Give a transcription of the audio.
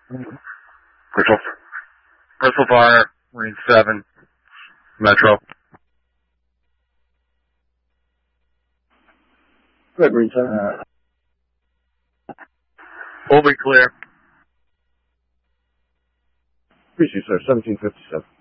Crystal Fire, Marine 7, Metro. Good, Marine 7. We'll be clear. Appreciate it, sir. 1757.